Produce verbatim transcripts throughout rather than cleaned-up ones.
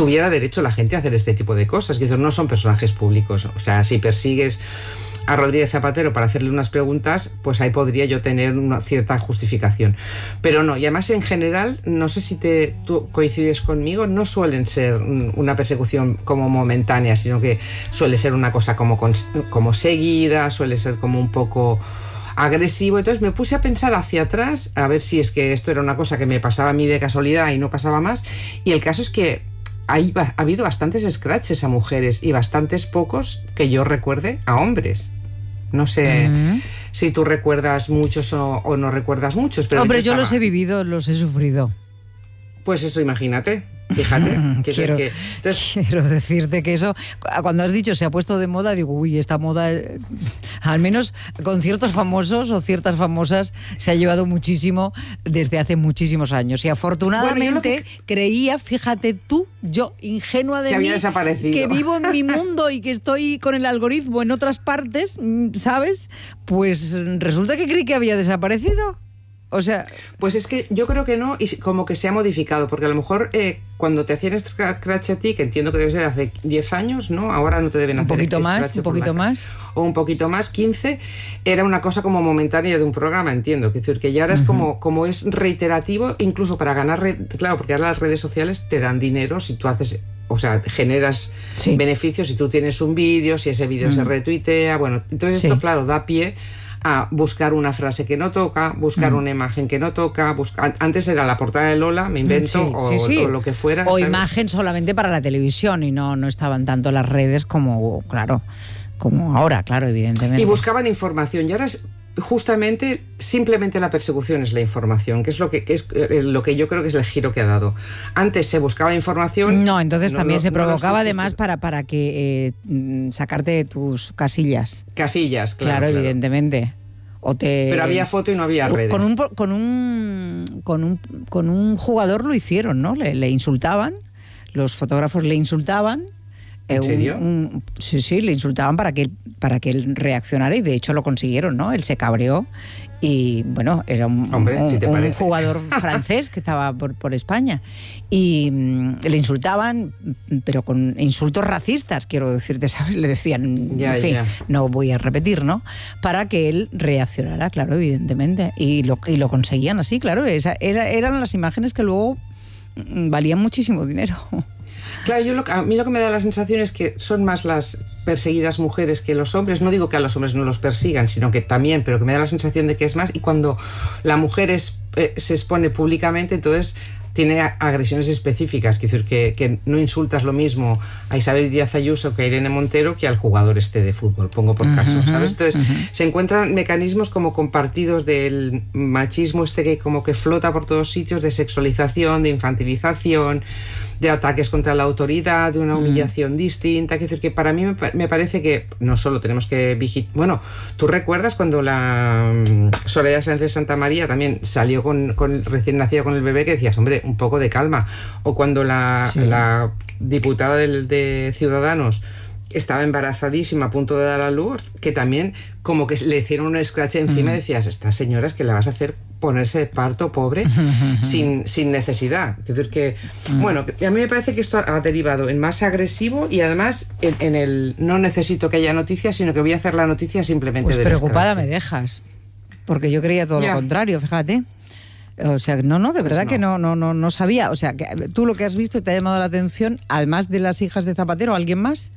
tuviera derecho la gente a hacer este tipo de cosas. Que no son personajes públicos. O sea, si persigues a Rodríguez Zapatero para hacerle unas preguntas, pues ahí podría yo tener una cierta justificación. Pero no, y además en general, no sé si te, tú coincides conmigo, no suelen ser una persecución como momentánea, sino que suele ser una cosa como, como seguida, suele ser como un poco agresivo. Entonces me puse a pensar hacia atrás, a ver si es que esto era una cosa que me pasaba a mí de casualidad y no pasaba más, y el caso es que Hay, ha habido bastantes scratches a mujeres y bastantes pocos, que yo recuerde, a hombres. No sé uh-huh. si tú recuerdas muchos o, o no recuerdas muchos. Pero hombre, yo, yo los he vivido, los he sufrido. Pues eso, imagínate. Fíjate. Que quiero, que, entonces, quiero decirte que eso, cuando has dicho se ha puesto de moda, digo, uy, esta moda, eh, al menos con ciertos famosos o ciertas famosas, se ha llevado muchísimo desde hace muchísimos años. Y afortunadamente bueno, que, creía, fíjate tú, yo, ingenua de que mí, había desaparecido. Que vivo en mi mundo y que estoy con el algoritmo en otras partes, ¿sabes? Pues resulta que creí que había desaparecido. O sea, pues es que yo creo que no, y como que se ha modificado, porque a lo mejor eh, cuando te hacían scratch a ti, que entiendo que debe ser hace diez años, ¿no? Ahora no te deben hacer un poquito más, un poquito más, o un poquito más, quince, era una cosa como momentánea de un programa, entiendo, es decir, que ya ahora uh-huh. es como, como es reiterativo, incluso para ganar, re- claro, porque ahora las redes sociales te dan dinero si tú haces, o sea, generas sí. beneficios si tú tienes un vídeo, si ese vídeo uh-huh. se retuitea, bueno, entonces sí. esto, claro, da pie a buscar una frase que no toca, buscar mm. una imagen que no toca, buscar... Antes era la portada de Lola, me invento, sí, o, sí, sí. o lo que fuera. O ¿sabes? Imagen solamente para la televisión y no, no estaban tanto las redes como, claro, como ahora, claro, evidentemente. Y buscaban información, y ahora es justamente, simplemente la persecución es la información, que es lo que, que es lo que yo creo que es el giro que ha dado. Antes se buscaba información... No, entonces no, también no, se provocaba no además justo. para, para que eh, sacarte de tus casillas. Casillas, claro. Claro, claro. evidentemente. O te, pero había foto y no había redes. Con un, con un, con un, con un jugador lo hicieron, ¿no? Le, le insultaban, los fotógrafos le insultaban. ¿En eh, serio? Un, un, sí, sí, le insultaban para que, para que él reaccionara y de hecho lo consiguieron, ¿no? Él se cabreó y, bueno, era un, Hombre, un, si te un jugador francés que estaba por, por España y mm, le insultaban, pero con insultos racistas, quiero decirte, ¿sabes? Le decían, ya, en fin, ya. no voy a repetir, ¿no? Para que él reaccionara, claro, evidentemente. Y lo, y lo conseguían así, claro. Esa, esa, eran las imágenes que luego valían muchísimo dinero. Claro, yo lo, a mí lo que me da la sensación es que son más las perseguidas mujeres que los hombres. No digo que a los hombres no los persigan, sino que también, pero que me da la sensación de que es más. Y cuando la mujer es, eh, se expone públicamente, entonces tiene agresiones específicas. Es decir, que, que no insultas lo mismo a Isabel Díaz Ayuso que a Irene Montero que al jugador este de fútbol, pongo por caso, uh-huh, ¿sabes? Entonces uh-huh. se encuentran mecanismos como compartidos del machismo este que como que flota por todos sitios, de sexualización, de infantilización, de ataques contra la autoridad, de una humillación mm. distinta. Es decir, que para mí me, me parece que no solo tenemos que vigilar... Bueno, ¿tú recuerdas cuando la um, Soraya Sáenz de Santa María también salió con, con recién nacida con el bebé, que decías, hombre, un poco de calma? O cuando la, sí. la diputada del, de Ciudadanos estaba embarazadísima, a punto de dar a luz, que también como que le hicieron un scratch encima mm. y decías, esta señora es que la vas a hacer ponerse de parto pobre sin, sin necesidad. Es decir, que, mm. bueno, a mí me parece que esto ha derivado en más agresivo y además en, en el no necesito que haya noticias, sino que voy a hacer la noticia simplemente pues del preocupada scratch. Me dejas, porque yo creía todo ya. Lo contrario, fíjate. O sea, no, no, de verdad pues no. que no, no, no, no sabía. O sea, que tú lo que has visto y te ha llamado la atención, además de las hijas de Zapatero, ¿alguien más?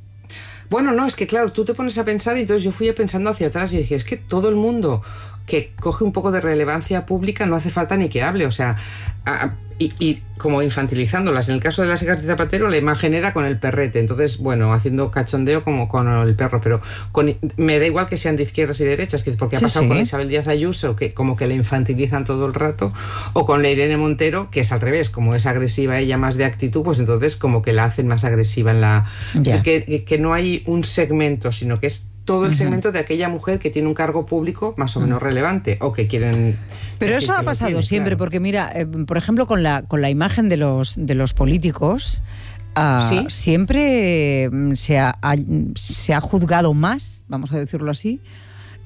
Bueno, no, es que claro, tú te pones a pensar y entonces yo fui pensando hacia atrás y dije, es que todo el mundo que coge un poco de relevancia pública no hace falta ni que hable, o sea, a, y, y como infantilizándolas. En el caso de las hijas de Zapatero, la imagen era con el perrete, entonces, bueno, haciendo cachondeo como con el perro, pero con, me da igual que sean de izquierdas y derechas, porque ha sí, pasado sí. con Isabel Díaz Ayuso, que como que la infantilizan todo el rato, o con la Irene Montero, que es al revés, como es agresiva ella más de actitud, pues entonces como que la hacen más agresiva en la... Yeah. Que, que no hay un segmento, sino que es todo el segmento uh-huh. de aquella mujer que tiene un cargo público más o menos uh-huh. relevante o que quieren... Pero eso ha pasado tiene, siempre, claro. porque mira, eh, por ejemplo, con la, con la imagen de los, de los políticos, uh, ¿sí? siempre se ha, ha, se ha juzgado más, vamos a decirlo así,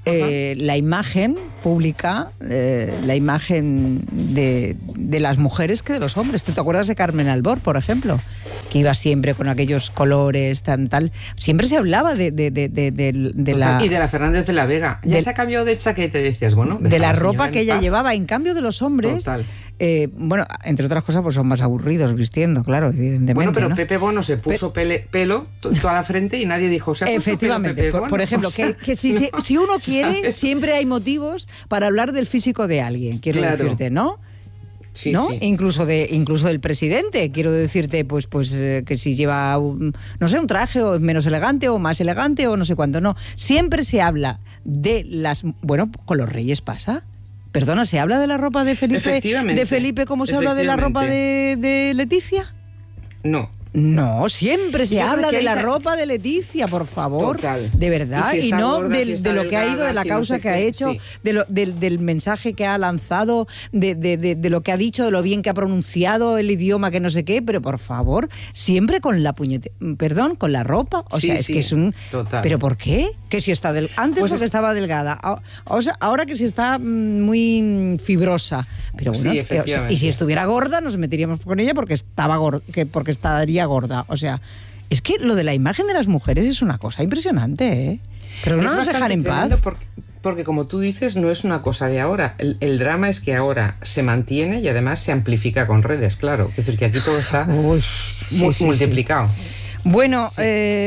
eh, la imagen pública, eh, la imagen de, de las mujeres que de los hombres. ¿Tú te acuerdas de Carmen Albor, por ejemplo? Que iba siempre con aquellos colores, tan tal. Siempre se hablaba de, de, de, de, de, de la... Y de la Fernández de la Vega. Ya de, se ha cambiado de chaqueta y decías, bueno... De la ropa que ella llevaba. En cambio de los hombres... Total. Eh, bueno, entre otras cosas, pues son más aburridos vistiendo, claro, evidentemente. Bueno, pero ¿no? Pepe Bono se puso Pe pele, pelo toda la frente y nadie dijo, ¿se ha puesto efectivamente, pelo Pepe por, Bono? por ejemplo, o sea, que, que si, no, si uno quiere, ¿sabes? siempre hay motivos para hablar del físico de alguien, quiero claro. decirte, ¿no? Sí, ¿no? sí. Incluso de incluso del presidente, quiero decirte, pues pues eh, que si lleva un, no sé, un traje o menos elegante o más elegante o no sé cuánto, no. Siempre se habla de las, bueno, con los reyes pasa. Perdona, ¿se habla de la ropa de Felipe de Felipe como se habla de la ropa de, de Leticia? No. No, siempre se Yo habla de la ta... ropa de Leticia, por favor. Total. De verdad. Y, si y no gorda, del, si de lo delgada, que ha ido, de la si causa no sé que ha qué, hecho, sí. de lo, del, del mensaje que ha lanzado, de, de, de, de lo que ha dicho, de lo bien que ha pronunciado el idioma, que no sé qué, pero por favor, siempre con la puñete... Perdón, con la ropa. O sí, sea, es sí, que es un... Total. ¿Pero por qué? Que si está del... Antes pues porque es... estaba delgada. O sea, ahora que si está muy fibrosa. Pero bueno, sí, eh, o sea, y si estuviera gorda, nos meteríamos con ella porque estaba gorda, que porque estaría gorda. O sea, es que lo de la imagen de las mujeres es una cosa impresionante, ¿eh? Pero no es nos dejan en paz. Porque, porque como tú dices, no es una cosa de ahora. El, el drama es que ahora se mantiene y además se amplifica con redes, claro. Es decir, que aquí todo está Uy, mu sí, sí, multiplicado. Sí. Bueno, sí.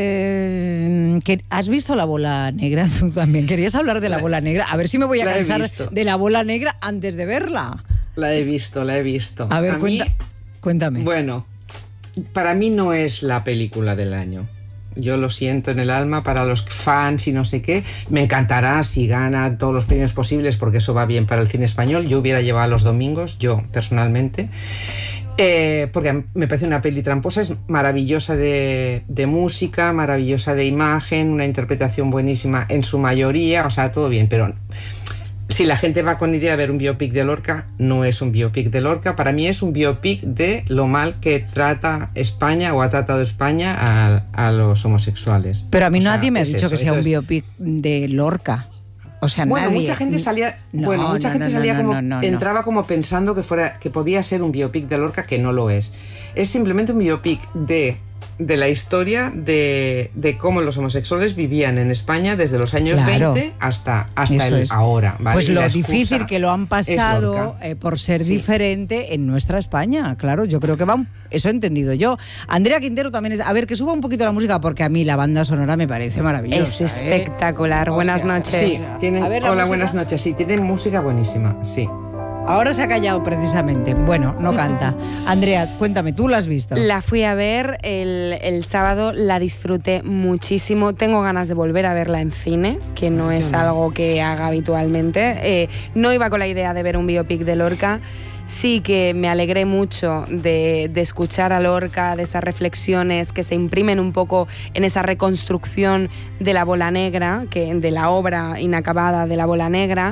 eh, ¿has visto La Bola Negra? Tú también querías hablar de La, la Bola Negra. A ver si me voy a cansar de La Bola Negra antes de verla. La he visto, la he visto. A ver, a cuenta, mí, cuéntame. Bueno, para mí no es la película del año. Yo lo siento en el alma, para los fans y no sé qué. Me encantará si gana todos los premios posibles porque eso va bien para el cine español. Yo hubiera llevado los domingos, yo personalmente. Eh, porque me parece una peli tramposa, es maravillosa de, de música, maravillosa de imagen, una interpretación buenísima en su mayoría, o sea, todo bien, pero si la gente va con idea de ver un biopic de Lorca, no es un biopic de Lorca, para mí es un biopic de lo mal que trata España o ha tratado España a, a los homosexuales. Pero a mí o nadie sea, me ha es dicho eso. que sea Entonces, un biopic de Lorca. O sea, bueno, nadie. mucha gente salía, no, bueno, mucha no, gente no, salía no, como no, no, no. entraba como pensando que fuera que podía ser un biopic de Lorca, que no lo es. Es simplemente un biopic de de la historia de, de cómo los homosexuales vivían en España desde los años claro. veinte hasta, hasta el es. ahora. ¿Vale? Pues lo difícil que lo han pasado eh, por ser sí. diferente en nuestra España. Claro, yo creo que va un, eso he entendido yo. Andrea Quintero también es... A ver, que suba un poquito la música porque a mí la banda sonora me parece maravillosa. Es espectacular. ¿eh? Buenas o sea, noches. Sí, tienen, a ver, hola, música. buenas noches. Sí, tienen música buenísima, sí. Ahora se ha callado precisamente. Bueno, no canta. Andrea, cuéntame, ¿tú la has visto? La fui a ver el, el sábado, la disfruté muchísimo. Tengo ganas de volver a verla en cine, que no es algo que haga habitualmente. Eh, no iba con la idea de ver un biopic de Lorca. Sí que me alegré mucho de, de escuchar a Lorca, de esas reflexiones que se imprimen un poco en esa reconstrucción de La Bola Negra, que, de la obra inacabada de La Bola Negra.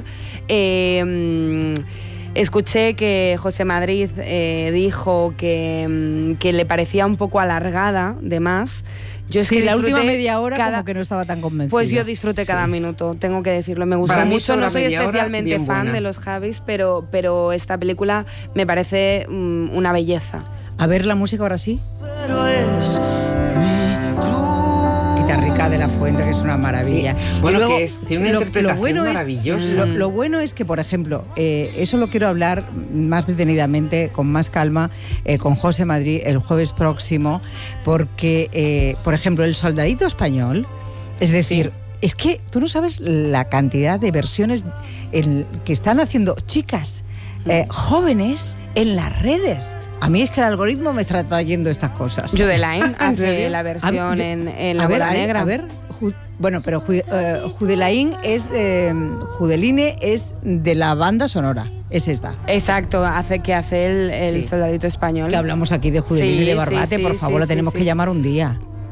Eh, Escuché que José Madrid eh, dijo que, que le parecía un poco alargada, de más. Yo es sí, que la última media hora cada... como que no estaba tan convencido. Pues yo disfruté cada sí. minuto, tengo que decirlo. Me gustó Para mucho, no soy especialmente hora, fan buena. de los Javis, pero, pero esta película me parece um, una belleza. A ver la música ahora sí. Pero es mi cruz. Guitarrica de la Fuente, que es una maravilla. Sí. Bueno, y luego, que es, tiene una lo, interpretación lo bueno maravillosa. Es, lo, lo bueno es que, por ejemplo, eh, eso lo quiero hablar más detenidamente, con más calma, eh, con José Madrid el jueves próximo, porque, eh, por ejemplo, El Soldadito Español, es decir... Sí. Es que tú no sabes la cantidad de versiones en, que están haciendo chicas eh, jóvenes en las redes. A mí es que el algoritmo me está trayendo estas cosas. Jude Lain hace la versión a, en, en La Bola Negra. A ver, ju, bueno, pero uh, Jude Lain es, eh, Judeline es de la banda sonora. Es esta. Exacto, hace que hace el, el sí. Soldadito Español. Que hablamos aquí de Judeline sí, y de Barbate, sí, sí, por favor, sí, lo tenemos sí, que sí. llamar un día.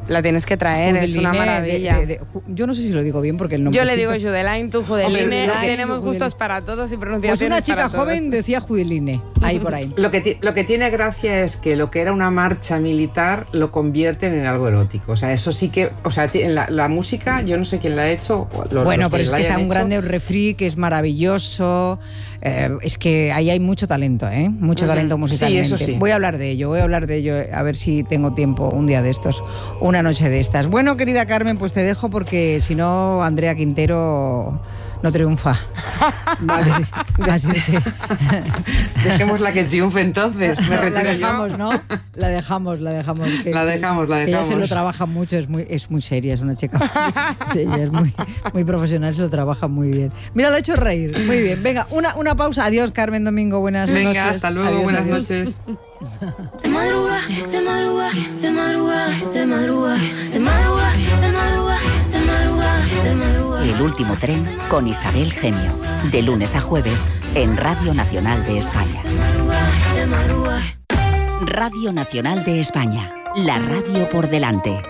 La tienes que traer, es una maravilla. De, de, de, yo no sé si lo digo bien porque el nombre. Yo le digo Judeline, tú Judeline. Tenemos gustos para todos y pronunciaciones. Pues una chica para joven todos. decía Judeline, ahí por ahí. Lo que, lo que tiene gracia es que lo que era una marcha militar lo convierten en algo erótico. O sea, eso sí que. O sea, en la, la música, yo no sé quién la ha hecho. Los, bueno, los pero es que está un hecho. grande refri que es maravilloso. Eh, es que ahí hay mucho talento, ¿eh? Mucho uh-huh. talento musicalmente. Sí, eso sí. Voy a hablar de ello, voy a hablar de ello, a ver si tengo tiempo un día de estos, una noche de estas. Bueno, querida Carmen, pues te dejo porque si no, Andrea Quintero no triunfa. Vale. Así que... Dejemos la que triunfe entonces. Me no, la dejamos, yo. ¿no? La dejamos, la dejamos. Que, la dejamos, la dejamos. Ella se lo trabaja mucho, es muy, es muy seria, es una chica. Sí, ella es muy, muy profesional, se lo trabaja muy bien. Mira, la ha hecho reír. Muy bien. Venga, una, una pausa. Adiós, Carmen Domingo. Buenas Venga, noches. Venga, hasta luego. Adiós, buenas adiós. noches. De madrugada, de madrugada, de madrugada, de madrugada, de madrugada, de madrugada, de madrugada, de madrugada. El último tren con Isabel Gemio. De lunes a jueves en Radio Nacional de España. De madrugada, de madrugada. Radio Nacional de España. La radio por delante.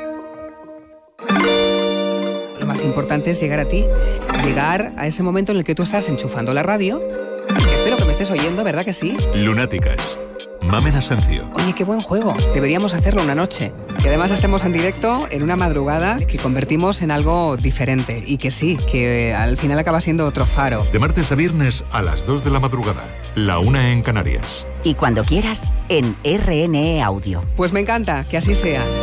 Lo más importante es llegar a ti, llegar a ese momento en el que tú estás enchufando la radio. Que espero que me estés oyendo, ¿verdad que sí? Lunáticas. Mamen Asencio. Oye, qué buen juego. Deberíamos hacerlo una noche. Que además estemos en directo en una madrugada que convertimos en algo diferente. Y que sí, que al final acaba siendo otro faro. De martes a viernes a las dos de la madrugada. La una en Canarias. Y cuando quieras, en R N E Audio. Pues me encanta, que así sea.